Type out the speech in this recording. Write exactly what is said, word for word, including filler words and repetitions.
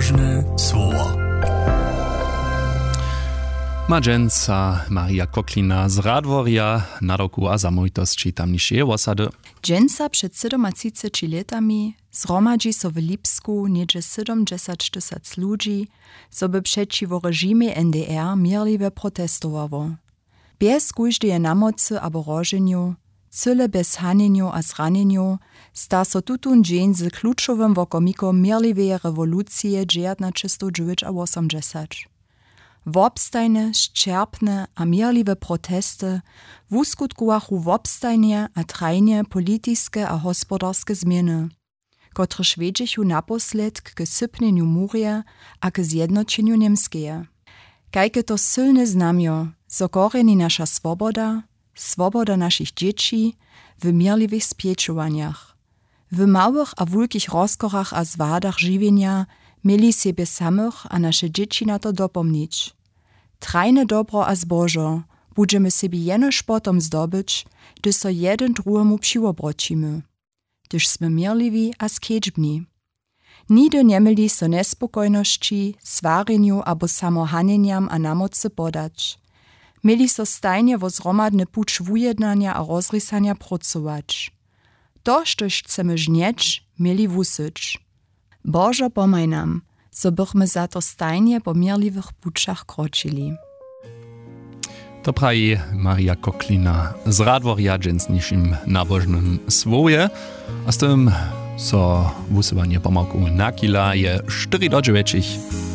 nabożne słowo. Madženca Maria Koklina z Radworia na roku a zamójtosti tamniejszej osady. Dżęca przed siedemdziesięcioma latami zgromadzi so w Lipsku niedzie siedemdziesiąt tysięcy ludzi, so by przeciwko reżimie N D R mierliwe protestowało. Bez kujždeje namocy abo rożeniu, cyle bez hanieniu a zranieniu, sta so tutun dżeń z kluczowym wokomikom mierliwej rewolucje dziewiętnaście osiemdziesiąt. Wobstajne, ščerpne a mierliwe protesty wuskutkowachu wobstajnie a trajnie politiske a hospodarske zmiany, kotre švedžichu naposled k sypneniu murie a k zjednočeniu Niemskeje. Kajke to silne znamio, so koreni nasza swoboda, swoboda naszych dzieci w mierliwych spieczowaniach. W małych a wielkich rozkorach a zwadach żywienia mieli siebie samych a nasze dzieci na to dopomnieć. Trajne dobro a zbożo budżemy sobie jenoż potom zdobyć, gdy so jeden drugiemu přiwobrocimy. Gdyż sme mierliwi a skedźbni. Nigdy nie mieli so nespokojności, svareniu abo samohaneniam a namocy podać. Mieli so stajnie wo zromadny pucz wujednania a rozrysania pracować. To, štož chcemy żnieć, mieli wusyć. Bożo pomaj nam, so bychmy za to stajnie po mierliwych puczach kroczyli. To prawi Maria Koklina z Radworia dżęsniejszym nabożnym słowie, a z tym so wusywanie pomałku nakila je cztery do dziewięć.